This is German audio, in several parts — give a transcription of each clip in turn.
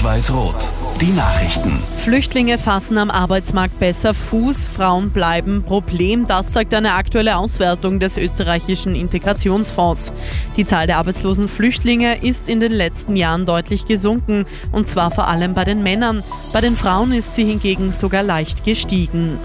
Rot-Weiß-Rot. Die Nachrichten. Flüchtlinge fassen am Arbeitsmarkt besser Fuß, Frauen bleiben Problem. Das sagt eine aktuelle Auswertung des österreichischen Integrationsfonds. Die Zahl der arbeitslosen Flüchtlinge ist in den letzten Jahren deutlich gesunken, und zwar vor allem bei den Männern. Bei den Frauen ist sie hingegen sogar leicht gestiegen.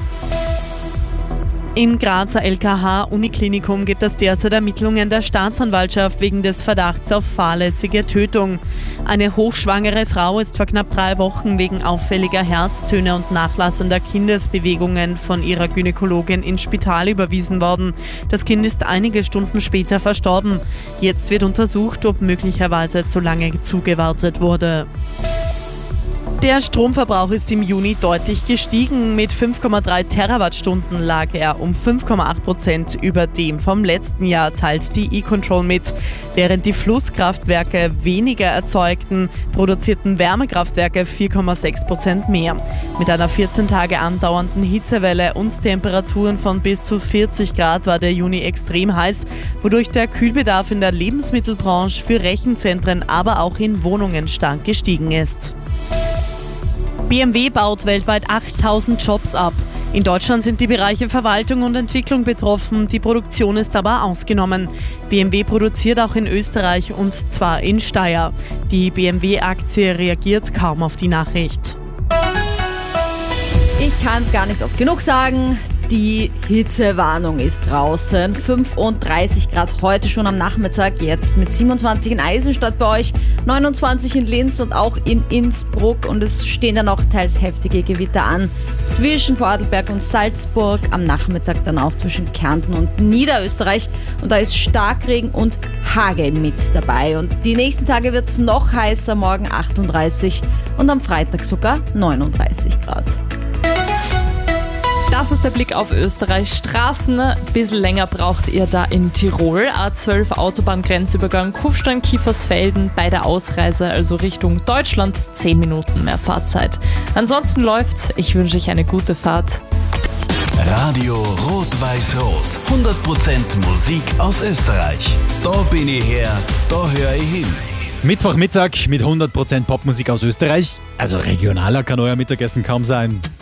Im Grazer LKH-Uniklinikum gibt es derzeit Ermittlungen der Staatsanwaltschaft wegen des Verdachts auf fahrlässige Tötung. Eine hochschwangere Frau ist vor knapp 3 Wochen wegen auffälliger Herztöne und nachlassender Kindesbewegungen von ihrer Gynäkologin ins Spital überwiesen worden. Das Kind ist einige Stunden später verstorben. Jetzt wird untersucht, ob möglicherweise zu lange zugewartet wurde. Der Stromverbrauch ist im Juni deutlich gestiegen. Mit 5,3 Terawattstunden lag er um 5,8% über dem vom letzten Jahr, teilt die E-Control mit. Während die Flusskraftwerke weniger erzeugten, produzierten Wärmekraftwerke 4,6% mehr. Mit einer 14 Tage andauernden Hitzewelle und Temperaturen von bis zu 40 Grad war der Juni extrem heiß, wodurch der Kühlbedarf in der Lebensmittelbranche, für Rechenzentren, aber auch in Wohnungen stark gestiegen ist. BMW baut weltweit 8000 Jobs ab. In Deutschland sind die Bereiche Verwaltung und Entwicklung betroffen, die Produktion ist aber ausgenommen. BMW produziert auch in Österreich, und zwar in Steyr. Die BMW-Aktie reagiert kaum auf die Nachricht. Ich kann es gar nicht oft genug sagen. Die Hitzewarnung ist draußen. 35 Grad heute schon am Nachmittag, jetzt mit 27 in Eisenstadt bei euch, 29 in Linz und auch in Innsbruck. Und es stehen dann auch teils heftige Gewitter an zwischen Vorarlberg und Salzburg, am Nachmittag dann auch zwischen Kärnten und Niederösterreich. Und da ist Starkregen und Hagel mit dabei. Und die nächsten Tage wird es noch heißer, morgen 38 und am Freitag sogar 39 Grad. Das ist der Blick auf Österreich. Straßen, ein bisschen länger braucht ihr da in Tirol. A12 Autobahngrenzübergang Kufstein-Kiefersfelden bei der Ausreise, also Richtung Deutschland, 10 Minuten mehr Fahrzeit. Ansonsten läuft's. Ich wünsche euch eine gute Fahrt. Radio Rot-Weiß-Rot. 100% Musik aus Österreich. Da bin ich her, da höre ich hin. Mittwochmittag mit 100% Popmusik aus Österreich. Also regionaler kann euer Mittagessen kaum sein.